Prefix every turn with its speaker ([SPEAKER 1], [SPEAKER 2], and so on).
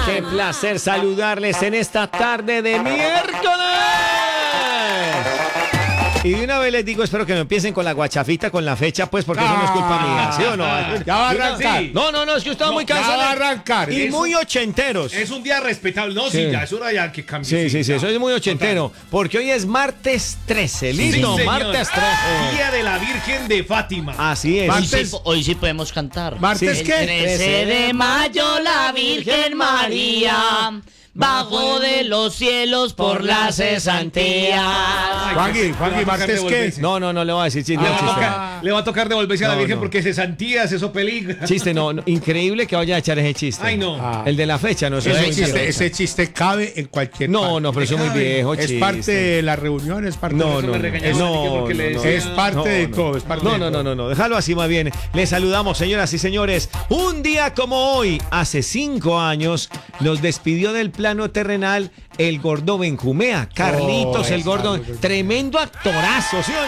[SPEAKER 1] Qué placer saludarles en esta tarde de miércoles. Y de una vez les digo, espero que no empiecen con la guachafita, con la fecha, pues, porque eso no es culpa mía, ¿sí o no?
[SPEAKER 2] Ya va a arrancar.
[SPEAKER 1] Sí. No, es que estaba muy cansado.
[SPEAKER 2] Ya va a arrancar.
[SPEAKER 1] Y muy ochenteros.
[SPEAKER 3] Es un día respetable. No, sí, ya es hora ya que cambie.
[SPEAKER 1] Sí, eso es muy ochentero. Porque hoy es martes 13, ¿listo?
[SPEAKER 3] Sí,
[SPEAKER 1] martes 13.
[SPEAKER 3] Día de la Virgen de Fátima.
[SPEAKER 1] Así es.
[SPEAKER 4] Hoy sí podemos cantar.
[SPEAKER 2] ¿Martes
[SPEAKER 1] Sí.
[SPEAKER 2] qué?
[SPEAKER 4] 13 de mayo la Virgen María bajó de los cielos por la cesantía.
[SPEAKER 2] Juanqui, ¿martes qué?
[SPEAKER 1] No, le voy a decir chiste.
[SPEAKER 3] Le va a tocar devolverse a la
[SPEAKER 1] No,
[SPEAKER 3] Virgen
[SPEAKER 1] no.
[SPEAKER 3] porque cesantías, eso peligra.
[SPEAKER 1] Chiste, no, increíble que vaya a echar ese chiste.
[SPEAKER 3] Ay, no.
[SPEAKER 1] El de la fecha, no sé.
[SPEAKER 2] Ese chiste cabe en cualquier parte.
[SPEAKER 1] No, pero eso es muy viejo,
[SPEAKER 2] Es
[SPEAKER 1] chiste.
[SPEAKER 2] parte de la reunión, es parte
[SPEAKER 1] No,
[SPEAKER 2] de
[SPEAKER 1] no,
[SPEAKER 3] me regañaron a mí que porque le decía-
[SPEAKER 2] Es parte de todo, es parte de todo.
[SPEAKER 1] No, déjalo así más bien. Les saludamos, señoras y señores. Un día como hoy, hace 5 años, nos despidió del plano terrenal el gordo Benjumea, Carlitos, el gordo. Tremendo actorazo, ¿sí o no?